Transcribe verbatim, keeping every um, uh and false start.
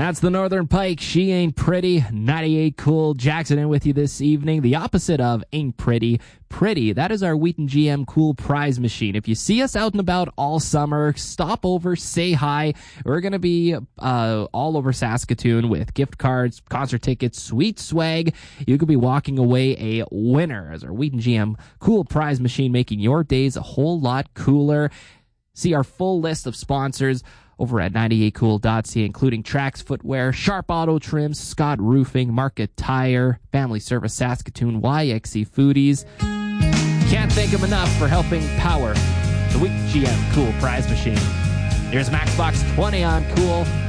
That's the Northern Pike. She ain't pretty. ninety-eight Cool. Jackson in with you this evening. The opposite of ain't pretty. Pretty. That is our Wheaton G M Cool Prize Machine. If you see us out and about all summer, stop over, say hi. We're going to be uh, all over Saskatoon with gift cards, concert tickets, sweet swag. You could be walking away a winner as our Wheaton G M Cool Prize Machine, making your days a whole lot cooler. See our full list of sponsors over at ninety-eight cool dot c a, including Trax Footwear, Sharp Auto Trims, Scott Roofing, Market Tire, Family Service Saskatoon, Y X C Foodies. Can't thank them enough for helping power the Wheaton G M Cool Prize Machine. Here's Maxbox twenty on Cool.